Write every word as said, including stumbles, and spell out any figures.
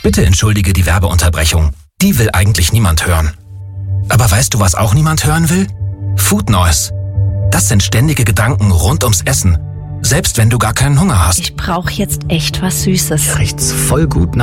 Bitte entschuldige die Werbeunterbrechung. Die will eigentlich niemand hören. Aber weißt du, was auch niemand hören will? Food Noise. Das sind ständige Gedanken rund ums Essen. Selbst wenn du gar keinen Hunger hast. Ich brauche jetzt echt was Süßes. Riecht's voll gut nach